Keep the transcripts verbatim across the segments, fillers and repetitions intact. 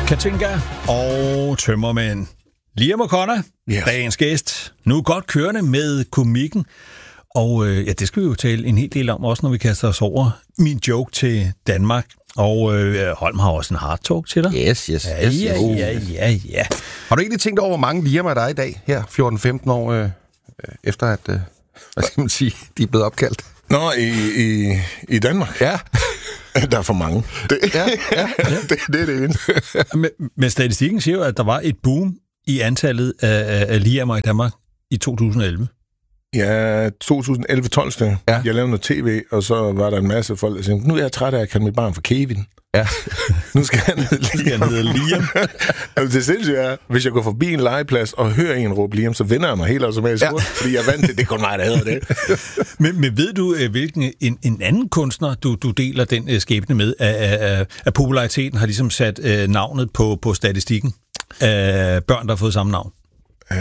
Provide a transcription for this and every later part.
Katinka og Tømmermænd. Liam O'Connor, yes. Dagens gæst. Nu godt kørende med komikken. Og øh, ja, det skal vi jo tale en hel del om, også når vi kaster os over min joke til Danmark. Og øh, Holm har også en hard talk til dig. Yes, yes, ja, yes, ja, yes. ja, ja, ja. Har du egentlig tænkt over, hvor mange Liam'er der er i dag, her fjorten femten år øh, efter, at øh, hvad skal man sige, de er blevet opkaldt? Nå, i, i, i Danmark? Ja. Der er for mange. Det, ja, ja, ja. det, det er det eneste. Men, men statistikken siger jo, at der var et boom i antallet af, af Liam'er i Danmark i to tusind og elleve. Ja, to tusind og elleve tolv stykker. Ja. Jeg lavede noget tv, og så var der en masse folk, der sagde, nu er jeg træt af at kalde mit barn for Kevin. Ja. Nu skal han hedde Liam. Han hedder Liam. Altså, det sindssygt er, hvis jeg går forbi en legeplads og hører en råbe Liam, så vender jeg mig helt automatisk rundt, ja. Fordi jeg er vant til, det er kun mig, der hedder det. men, men ved du, hvilken en, en anden kunstner, du, du deler den uh, skæbne med, af, af, af populariteten, har ligesom sat uh, navnet på, på statistikken af børn, der har fået samme navn? Øh...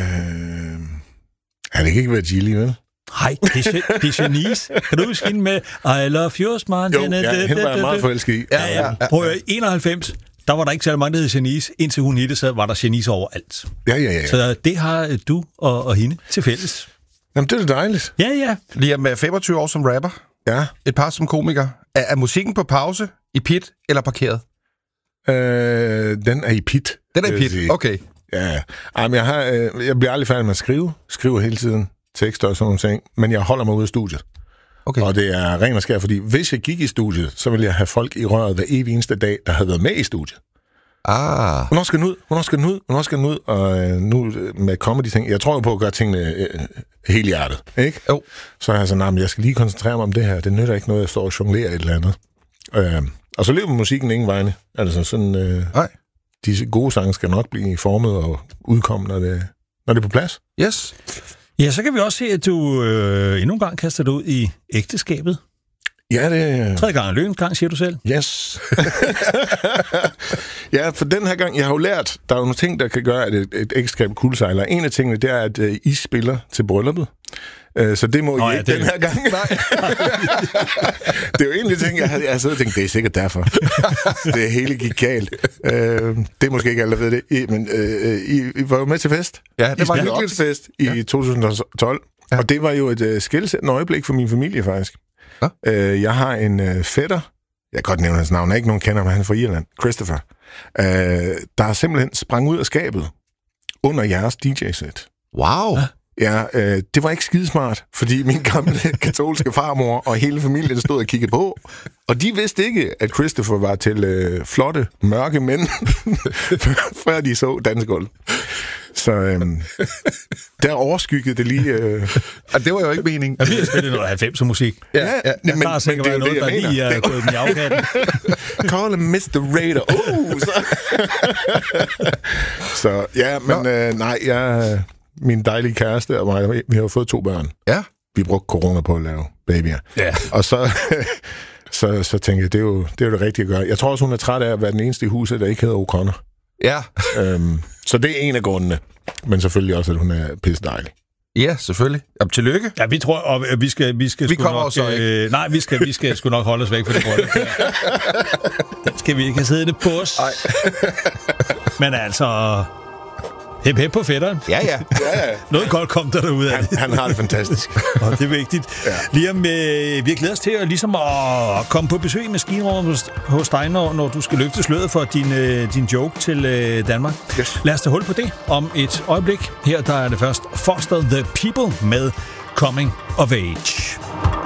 Ja, det kan ikke være Gilly, vel? Nej, det er, det er Janice. Kan du huske hende med I love you, man? Jo, ja, hende var jeg meget forelsket i. Ja, ja. ja. På enoghalvfems, der var der ikke særlig mange, der hed Janice. Indtil hun hittede, så var der Janice overalt. Ja, ja, ja. Så det har du og, og hende til fælles. Jamen, det er da dejligt. Ja, ja. Liam med femogtyve år som rapper. Ja. Et par som komiker. Er, er musikken på pause, i pit eller parkeret? Øh, den er i pit. Den er i pit, okay. Ja, Jamen, jeg, har, øh, jeg bliver aldrig færdig med at skrive. Skriver hele tiden tekster og sådan nogle ting. Men jeg holder mig ude af studiet. Okay. Og det er ren og skær, fordi hvis jeg gik i studiet, så ville jeg have folk i røret hver evig eneste dag, der havde været med i studiet. Ah. Hvornår skal den ud? Hvornår skal den ud? Hvornår skal den ud? Og øh, nu med comedy-ting. Jeg tror jo på at gøre tingene øh, helt hjertet, ikke? Jo. Så er jeg sådan, nah, jeg skal lige koncentrere mig om det her. Det nytter ikke noget, jeg står og jonglerer et eller andet. Øh, og så lever musikken ingen vegne. Altså sådan... Øh, Nej. De gode sange skal nok blive formet og udkomme, når det, når det er på plads. Yes. Ja, så kan vi også se, at du øh, endnu en gang kaster dig ud i ægteskabet. Ja, det... Tredje gang er løn, gang, siger du selv. Yes. Ja, for den her gang, jeg har jo lært, der er jo nogle ting, der kan gøre, at et, et ægteskab kuldsejler. En af tingene, det er, at uh, I spiller til brylluppet. Uh, så det må Nå, I ja, ikke det... den her gang. Nej. Det er jo egentlig ting, jeg havde, jeg havde tænkt, det er sikkert derfor. Det hele gik galt. Uh, det er måske ikke alle, der ved det. I, men uh, I, I var jo med til fest. Ja, det var en hyggeligt fest i ja. to tusind og tolv. Ja. Og det var jo et uh, skelsættende øjeblik for min familie, faktisk. Ja. Uh, jeg har en uh, fætter, jeg kan godt nævne hans navn, jeg ikke nogen kender, men han er fra Irland, Christopher, uh, der er simpelthen sprang ud af skabet under jeres D J-sæt. Wow! Ja. Ja, øh, det var ikke skidesmart, fordi min gamle katolske farmor og hele familien stod og kiggede på, og de vidste ikke, at Christopher var til øh, flotte, mørke mænd, før de så dansegulv. Så øhm, der overskyggede det lige... Øh... Og det var jo ikke meningen. Ja, vi har spillet noget halvfemser musik. Ja, ja, ja men, der har sikkert været noget, der lige er gået den i afkatten. Call him mister Raider. Uh, så. Så ja, men øh, nej, jeg... Min dejlige kæreste og mig, vi har jo fået to børn. Ja. Vi brugte corona på at lave babyer. Ja. Og så, så, så tænkte jeg, det er, jo, det er jo det rigtige at gøre. Jeg tror også, hun er træt af at være den eneste i huset, der ikke hedder O'Connor. Ja. øhm, så det er en af grundene. Men selvfølgelig også, at hun er pisse dejlig. Ja, selvfølgelig. Jamen, tillykke. Ja, vi tror, og vi skal... Vi, skal vi kommer nok, også ikke. Øh, nej, vi skal, vi skal sgu nok holde os væk fra det bryllup. Den skal vi ikke have siddet på os. Nej. Men altså... Hep, hep på fætteren. Ja, ja. ja, ja. Noget godt kom der derude af han, det. han har det fantastisk. Og det er vigtigt. Ja. Liam, øh, vi glæder os til at, ligesom at komme på besøg i maskinrummet hos dig, når, når du skal løfte sløret for din, øh, din joke til øh, Danmark. Yes. Lad os tage hul på det om et øjeblik. Her der er det først Foster the People med Coming of Age.